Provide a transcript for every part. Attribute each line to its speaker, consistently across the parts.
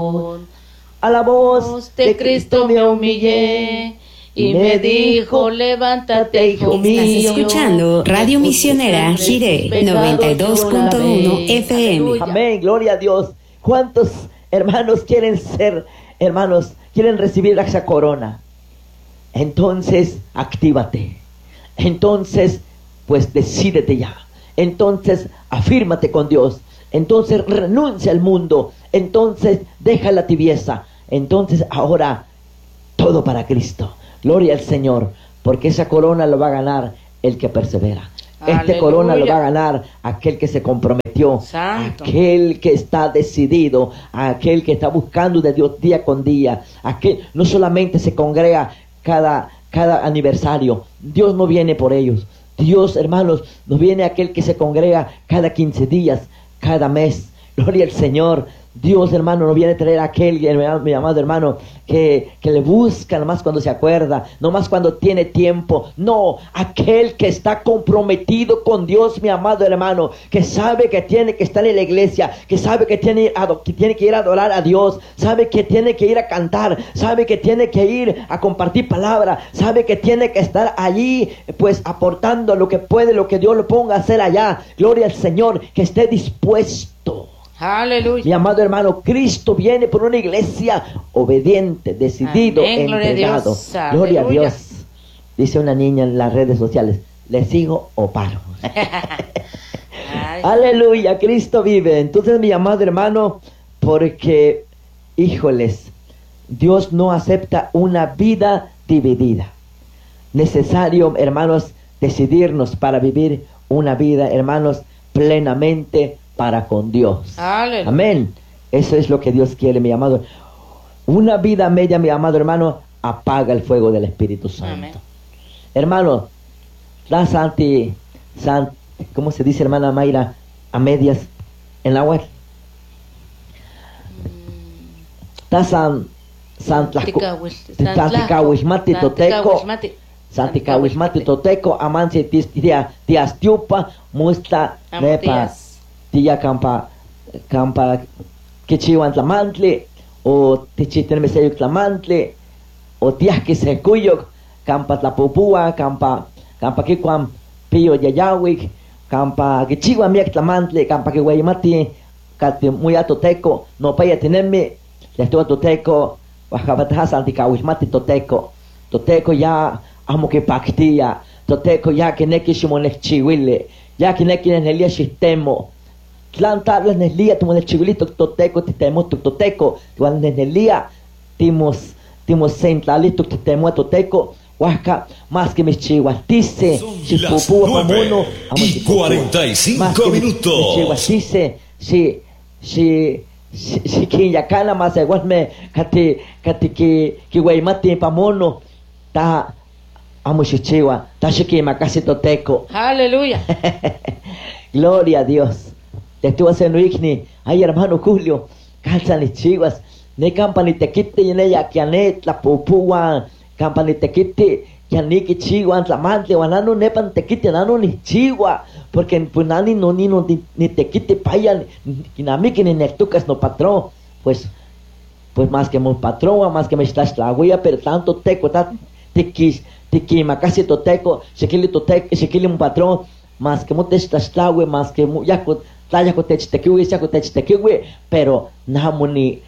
Speaker 1: A la voz de Cristo me humillé y me dijo, levántate, hijo mío.
Speaker 2: Estás escuchando Radio Misionera Jiré 92.1 FM.
Speaker 1: Amén, gloria a Dios. ¿Cuántos hermanos quieren ser, hermanos, quieren recibir esa corona? Entonces, actívate. Entonces, pues decídete ya. Entonces, afírmate con Dios. Entonces, renuncia al mundo. Entonces, deja la tibieza. Entonces, ahora, todo para Cristo. Gloria al Señor, porque esa corona lo va a ganar el que persevera. Esta corona lo va a ganar aquel que se comprometió,
Speaker 3: Santo.
Speaker 1: aquel que está decidido, aquel que está buscando de Dios día con día, aquel no solamente se congrega cada aniversario. Dios no viene por ellos. Dios, hermanos, nos viene aquel que se congrega cada 15 días, cada mes. Gloria al Señor. Dios, hermano, no viene a traer a aquel, mi amado hermano, que le busca nomás cuando se acuerda, nomás cuando tiene tiempo. No, aquel que está comprometido con Dios, mi amado hermano, que sabe que tiene que estar en la iglesia, que sabe que tiene que ir a adorar a Dios, sabe que tiene que ir a cantar, sabe que tiene que ir a compartir palabra, sabe que tiene que estar allí, pues aportando lo que puede, lo que Dios lo ponga a hacer allá. Gloria al Señor, que esté dispuesto.
Speaker 3: Aleluya.
Speaker 1: Mi amado hermano, Cristo viene por una iglesia obediente, decidido,
Speaker 3: Amén,
Speaker 1: entregado.
Speaker 3: gloria a Dios.
Speaker 1: Gloria a Dios. Dice una niña en las redes sociales, ¿le sigo o paro? Aleluya, Cristo vive. Entonces, mi amado hermano, porque, híjoles, Dios no acepta una vida dividida. Necesario, hermanos, decidirnos para vivir una vida, hermanos, plenamente para con Dios.
Speaker 3: Aleluya.
Speaker 1: Amén. Eso es lo que Dios quiere, mi amado. Una vida media, mi amado hermano, apaga el fuego del Espíritu Santo.
Speaker 3: Amén.
Speaker 1: Hermano, la ¿cómo se dice, hermana Mayra? A medias en la web. Santicahuismati Toteco. Santicahuismati Toteco. Amansi tiastiupa. Musta nepa. Tia campa kichiwan tlamantli. O tichitenmeseyuk tlamantli. O tiahki secuyok. Campa tlapupua. Campa kikuam pio yayawik. Campa kichiwan miak tlamantli. Campa kihuayimati. Kati muya Toteco. No paya tinemi. Letua Toteco. Wajabataha Santicahuismati Toteco. Toteco ya amo que pactía. Toteco ya que neki shimonechchihuile. Ya que neki nelia sistemo. Tlantablas nelia tumonechchihuilito Toteco titemo Toteco. Tuan nelia timos sentlalito titemo Toteco. Huasca más que mis chihuatice.
Speaker 4: Son las 9:45 minutos.
Speaker 1: Chihuatice. Si Kinyakana más igual me kati ki Guaymati pamono ta amo chichiwa ta shikima casi Toteco.
Speaker 3: Aleluya.
Speaker 1: Gloria a Dios. Te estuvo haciendo igni. Ay, hermano Julio, calzan ni chivas. Ne campani te quite y en ella que anet la pupua. Campani te quite y aniki chihuan tlamante wanano nepan te quite nano ni chihuah. Porque pues nani no ni te quite payan ni namiki ni nectucas no patrón. Pues más que mon patrón, más que me estás la huella, pero tanto teco, tiki macasi Toteco, shekili Toteco, shekili un patrón, más que mo te estás la huella, más que mo ya co talla co te tequiwe, ya co te tequiwe, pero namo ni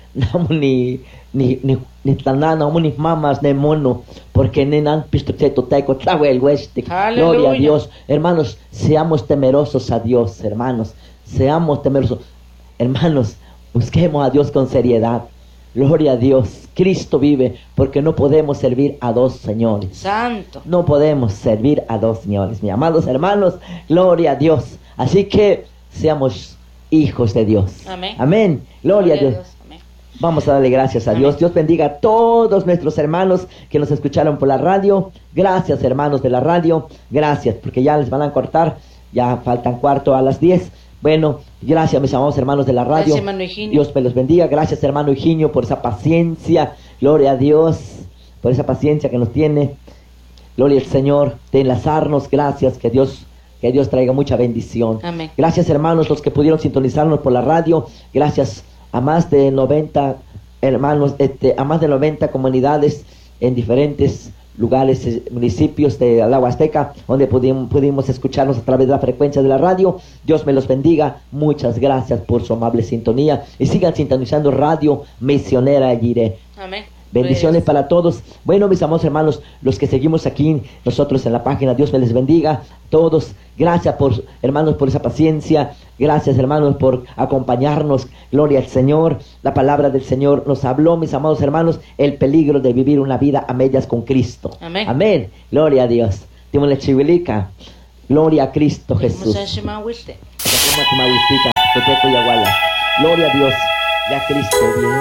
Speaker 1: tanana, ni mamas, ni mono, porque ni nan pisto te Toteco, tlawe el hueste. Gloria a Dios. Hermanos, seamos temerosos a Dios, hermanos. Seamos temerosos. Hermanos, busquemos a Dios con seriedad. Gloria a Dios. Cristo vive, porque no podemos servir a dos señores.
Speaker 3: Santo.
Speaker 1: No podemos servir a dos señores, mis amados hermanos. Gloria a Dios. Así que seamos hijos de Dios.
Speaker 3: Amén.
Speaker 1: Amén. Gloria a Dios.
Speaker 3: Amén.
Speaker 1: Vamos a darle gracias a
Speaker 3: Amén.
Speaker 1: Dios. Dios bendiga a todos nuestros hermanos que nos escucharon por la radio. Gracias, hermanos de la radio. Gracias, porque ya les van a cortar. Ya faltan cuarto a las 10. Bueno, gracias, mis amados hermanos de la radio.
Speaker 3: Gracias, hermano Higinio.
Speaker 1: Dios me los bendiga. Gracias, hermano Higinio, por esa paciencia. Gloria a Dios, por esa paciencia que nos tiene. Gloria al Señor de enlazarnos. Gracias, que Dios traiga mucha bendición.
Speaker 3: Amén.
Speaker 1: Gracias, hermanos, los que pudieron sintonizarnos por la radio. Gracias a más de 90 hermanos, a más de 90 comunidades en diferentes lugares, municipios de la Huasteca, donde pudimos escucharnos a través de la frecuencia de la radio. Dios me los bendiga. Muchas gracias por su amable sintonía y sigan sintonizando Radio Misionera Jiré.
Speaker 3: Amén.
Speaker 1: Bendiciones para todos. Bueno, mis amados hermanos, los que seguimos aquí, nosotros en la página, Dios me les bendiga. Todos, gracias hermanos, por esa paciencia. Gracias, hermanos, por acompañarnos. Gloria al Señor. La palabra del Señor nos habló, mis amados hermanos, el peligro de vivir una vida a medias con Cristo.
Speaker 3: Amén.
Speaker 1: Amén. Gloria a Dios. Timole chihuilica. Gloria a Cristo Jesús. Gloria a Dios. Ya Cristo. Bien.